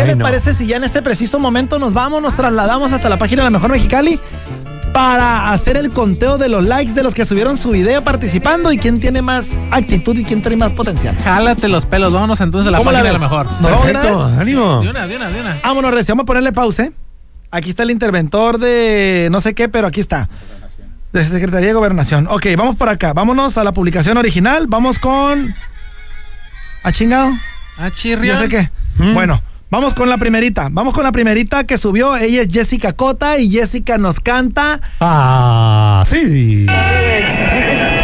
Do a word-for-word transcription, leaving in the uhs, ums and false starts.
les no. parece si ya en este preciso momento nos vamos, nos trasladamos hasta la página de La Mejor Mexicali para hacer el conteo de los likes de los que subieron su video participando y quién tiene más actitud y quién tiene más potencial? Jálate los pelos, vámonos entonces a la ¿Cómo la página de ves? La Mejor. ¿Nos vamos de una Perfecto, vez? ánimo. De una, de una, de una. Vámonos, Reci, vamos a ponerle pausa. ¿eh? Aquí está el interventor de no sé qué, pero aquí está. De Secretaría de Gobernación. Ok, vamos por acá. Vámonos a la publicación original. Vamos con... ¿A chingado? Ah, chirrión. Ya sé qué. Mm. Bueno, vamos con la primerita. Vamos con la primerita que subió. Ella es Jessica Cota y Jessica nos canta. Ah, sí.